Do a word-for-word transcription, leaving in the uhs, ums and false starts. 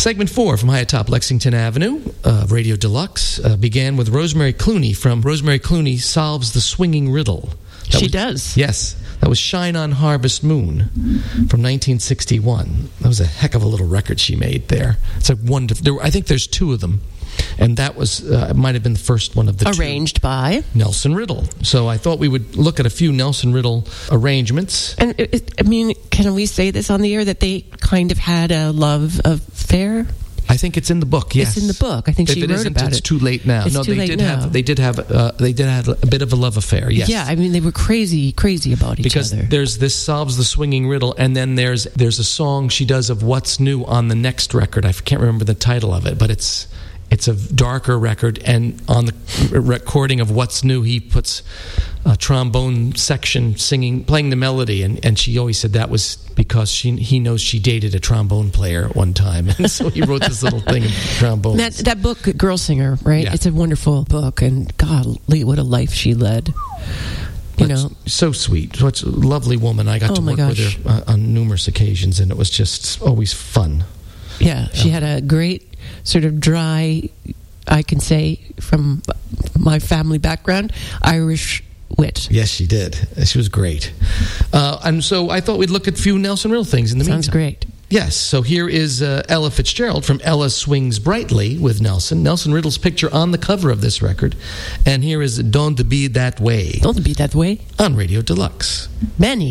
Segment four from high atop Lexington Avenue, uh, Radio Deluxe, uh, began with Rosemary Clooney from Rosemary Clooney Solves the Swinging Riddle. That she was, does. Yes. That was Shine on Harvest Moon from nineteen sixty-one. That was a heck of a little record she made there. It's a wonderful. There, I think there's two of them. And that was, uh, it might have been the first one of the Arranged two. by Nelson Riddle. So I thought we would look at a few Nelson Riddle arrangements. And, it, it, I mean, can we say this on the air, that they kind of had a love affair? I think it's in the book. Yes, it's in the book. I think if she it wrote isn't, about it's it. too late now. It's no, too they late did now. have. They did have. Uh, they did have a bit of a love affair. Yes. Yeah, I mean, they were crazy, crazy about each because other. Because there's this Solves the Swinging Riddle, and then there's there's a song she does of What's New on the next record. I can't remember the title of it, but it's it's a darker record, and on the recording of What's New, he puts a trombone section singing, playing the melody, and, and she always said that was because she he knows she dated a trombone player at one time, and so he wrote this little thing of trombones. That that book, Girl Singer, right? Yeah. It's a wonderful book, and golly, what a life she led. You That's know, so sweet. Such a lovely woman. I got Oh to my work gosh. with her uh, on numerous occasions, and it was just always fun. yeah, she had a great sort of dry, I can say from my family background, Irish wit. Yes, she did. She was great. Uh, and so I thought we'd look at a few Nelson Riddle things in the Sounds meantime. great. Yes, so here is uh, Ella Fitzgerald from Ella Swings Brightly with Nelson. Nelson Riddle's picture on the cover of this record. And here is Don't Be That Way Don't be that way. on Radio Deluxe. Many